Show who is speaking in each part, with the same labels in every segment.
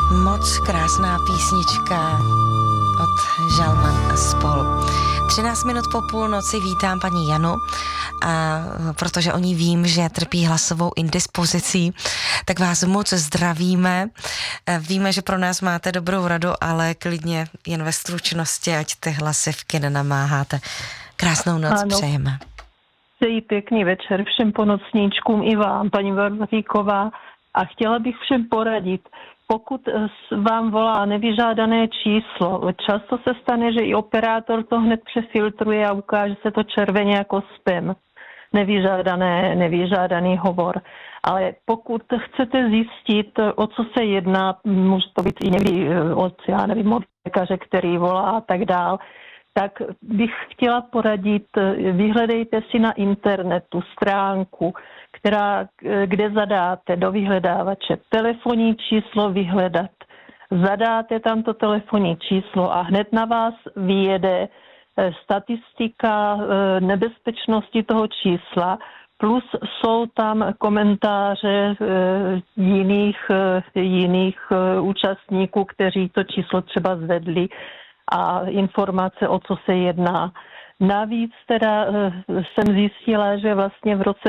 Speaker 1: Moc krásná písnička od Žalman a spol. 13 minut po půlnoci vítám paní Janu, a protože o ní vím, že trpí hlasovou indispozicí, tak vás moc zdravíme. Víme, že pro nás máte dobrou radu, ale klidně jen ve stručnosti, ať ty hlasivky nenamáháte. Krásnou noc přejeme.
Speaker 2: Přeji pěkný večer všem ponocníčkům i vám, paní Varvaříková. A chtěla bych všem poradit, pokud vám volá nevyžádané číslo, často se stane, že i operátor to hned přefiltruje a ukáže se to červeně jako spam. Nevyžádaný hovor. Ale pokud chcete zjistit, o co se jedná, může to být i někdy od lékaře, který volá a tak dál, tak bych chtěla poradit, vyhledejte si na internetu stránku, kde zadáte do vyhledávače telefonní číslo vyhledat. Zadáte tam to telefonní číslo a hned na vás vyjede statistika nebezpečnosti toho čísla, plus jsou tam komentáře jiných účastníků, kteří to číslo třeba zvedli a informace, o co se jedná. Navíc teda jsem zjistila, že vlastně v roce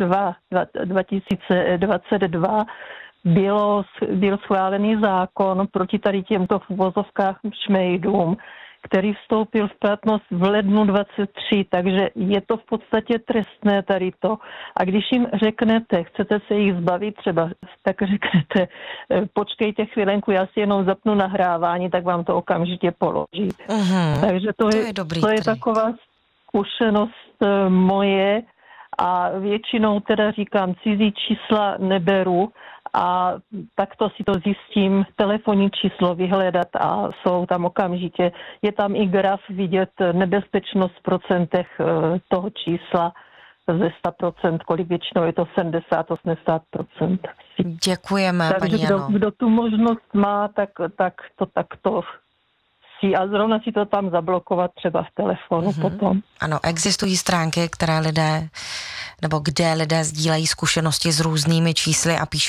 Speaker 2: 2022 byl schválený zákon proti tady těmto v uvozovkách šmejdům, který vstoupil v platnost v lednu 23, takže je to v podstatě trestné tady to. A když jim řeknete, chcete se jich zbavit třeba, tak řeknete, počkejte chvilenku, já si jenom zapnu nahrávání, tak vám to okamžitě položí. Takže to je taková zkušenost moje a většinou teda říkám, cizí čísla neberu, a takto si to zjistím, telefonní číslo vyhledat a jsou tam okamžitě. Je tam i graf vidět nebezpečnost v procentech toho čísla ze 100%, kolik většinou je to 70-80%.
Speaker 1: Děkujeme, paní Jano.
Speaker 2: Takže kdo tu možnost má, tak to si a zrovna si to tam zablokovat třeba v telefonu potom.
Speaker 1: Ano, existují stránky, kde lidé sdílejí zkušenosti s různými čísly a píšou